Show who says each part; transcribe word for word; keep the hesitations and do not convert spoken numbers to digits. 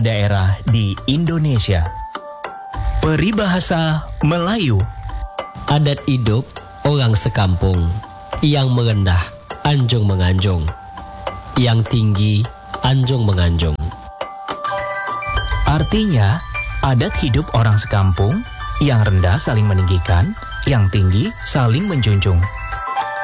Speaker 1: daerah di Indonesia. Peribahasa Melayu.
Speaker 2: Adat hidup orang sekampung, yang merendah anjung menganjung, yang tinggi anjung menganjung.
Speaker 1: Artinya, adat hidup orang sekampung, yang rendah saling meninggikan, yang tinggi saling menjunjung.